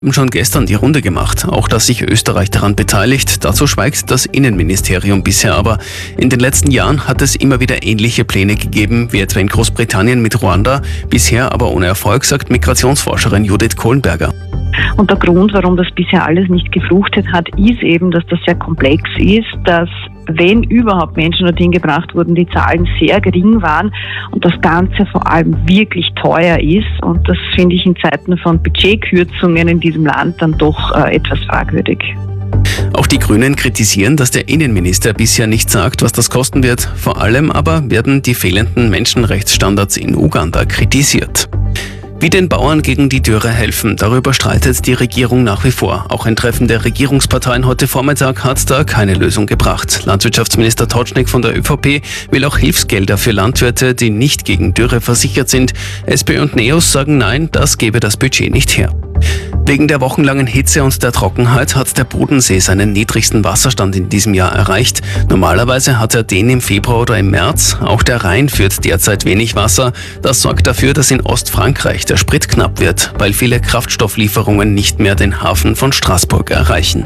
Haben schon gestern die Runde gemacht, auch dass sich Österreich daran beteiligt. Dazu schweigt das Innenministerium bisher aber. In den letzten Jahren hat es immer wieder ähnliche Pläne gegeben, wie etwa in Großbritannien mit Ruanda, bisher aber ohne Erfolg, sagt Migrationsforscherin Judith Kohlenberger. Und der Grund, warum das bisher alles nicht gefruchtet hat, ist eben, dass das sehr komplex ist, dass wenn überhaupt Menschen dorthin gebracht wurden, die Zahlen sehr gering waren und das Ganze vor allem wirklich teuer ist. Und das finde ich in Zeiten von Budgetkürzungen in diesem Land dann doch etwas fragwürdig. Auch die Grünen kritisieren, dass der Innenminister bisher nicht sagt, was das kosten wird. Vor allem aber werden die fehlenden Menschenrechtsstandards in Uganda kritisiert. Wie den Bauern gegen die Dürre helfen, darüber streitet die Regierung nach wie vor. Auch ein Treffen der Regierungsparteien heute Vormittag hat da keine Lösung gebracht. Landwirtschaftsminister Totschnig von der ÖVP will auch Hilfsgelder für Landwirte, die nicht gegen Dürre versichert sind. SP und NEOS sagen nein, das gebe das Budget nicht her. Wegen der wochenlangen Hitze und der Trockenheit hat der Bodensee seinen niedrigsten Wasserstand in diesem Jahr erreicht. Normalerweise hat er den im Februar oder im März. Auch der Rhein führt derzeit wenig Wasser. Das sorgt dafür, dass in Ostfrankreich der Sprit knapp wird, weil viele Kraftstofflieferungen nicht mehr den Hafen von Straßburg erreichen.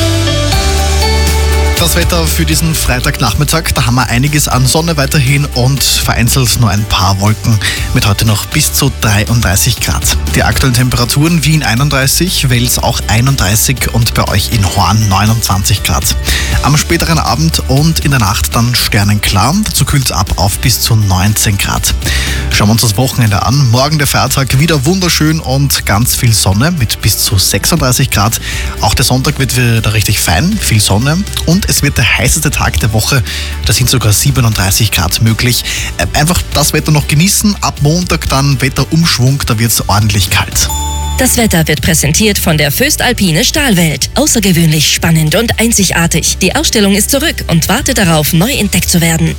Das Wetter für diesen Freitagnachmittag, da haben wir einiges an Sonne weiterhin und vereinzelt nur ein paar Wolken mit heute noch bis zu 33 Grad. Die aktuellen Temperaturen: Wien 31, Wels auch 31 und bei euch in Horn 29 Grad. Am späteren Abend und in der Nacht dann sternenklar, dazu kühlt es ab auf bis zu 19 Grad. Schauen wir uns das Wochenende an. Morgen der Feiertag, wieder wunderschön und ganz viel Sonne mit bis zu 36 Grad. Auch der Sonntag wird wieder richtig fein, viel Sonne und es wird der heißeste Tag der Woche. Da sind sogar 37 Grad möglich. Einfach das Wetter noch genießen. Ab Montag dann Wetterumschwung, da wird es ordentlich kalt. Das Wetter wird präsentiert von der Föstalpine Stahlwelt. Außergewöhnlich spannend und einzigartig. Die Ausstellung ist zurück und wartet darauf, neu entdeckt zu werden.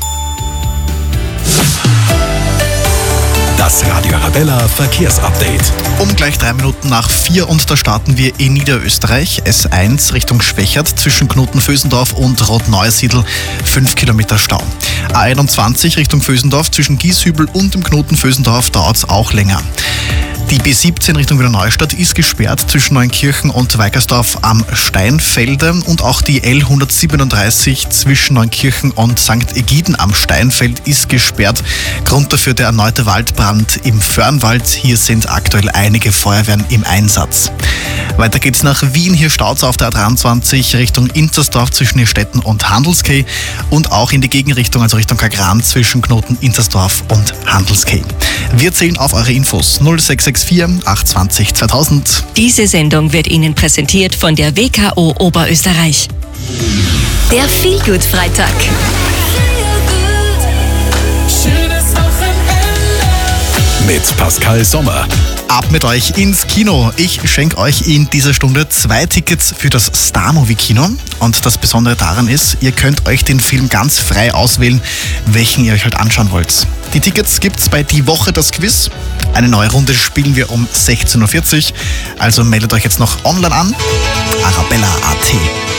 Das Radio Arabella Verkehrsupdate. Um gleich 3 Minuten nach 4 und da starten wir in Niederösterreich. S1 Richtung Schwächert zwischen Knoten-Vösendorf und Rotneusiedl 5 Kilometer Stau. A21 Richtung Vösendorf zwischen Gieshübel und dem Knoten-Vösendorf dauert es auch länger. Die B17 Richtung Wiener Neustadt ist gesperrt zwischen Neunkirchen und Weikersdorf am Steinfelde und auch die L137 zwischen Neunkirchen und St. Egiden am Steinfeld ist gesperrt. Grund dafür der erneute Waldbrand im Föhrenwald. Hier sind aktuell einige Feuerwehren im Einsatz. Weiter geht's nach Wien. Hier staut's auf der A23 Richtung Inzersdorf zwischen Nierstetten und Handelskay und auch in die Gegenrichtung, also Richtung Kagran zwischen Knoten Inzersdorf und Handelskay. Wir zählen auf eure Infos 0664 820 2000. Diese Sendung wird Ihnen präsentiert von der WKO Oberösterreich. Der Feelgood-Freitag. Mit Pascal Sommer. Ab mit euch ins Kino. Ich schenke euch in dieser Stunde 2 Tickets für das Star-Movie-Kino. Und das Besondere daran ist, ihr könnt euch den Film ganz frei auswählen, welchen ihr euch halt anschauen wollt. Die Tickets gibt's bei Die Woche das Quiz. Eine neue Runde spielen wir um 16.40 Uhr. Also meldet euch jetzt noch online an. Arabella.at.